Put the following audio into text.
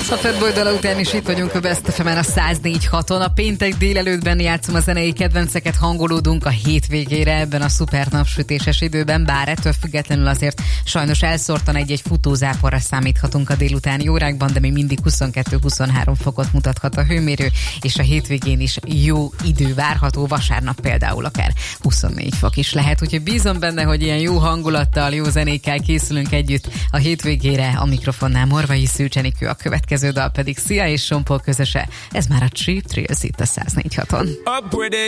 A Fatboy dala után is itt vagyunk a Best FM-en a 104.6-on. A péntek délelőttben játszom a zenei kedvenceket, hangolódunk a hétvégére ebben a szuper napsütéses időben, bár ettől függetlenül azért sajnos elszórtan egy-egy futózáporra számíthatunk a délutáni órákban, de még mindig 22-23 fokot mutathat a hőmérő, és a hétvégén is jó idő várható, vasárnap például akár 24 fok is lehet, úgyhogy bízom benne, hogy ilyen jó hangulattal, jó zenékkel készülünk együtt a hétvégére. A mikrofonnál Morvai Szűcs Enikő, a következő dal pedig Szia és Sean Paul közöse. Ez már a Cheap Thrills itt a 104.6-on.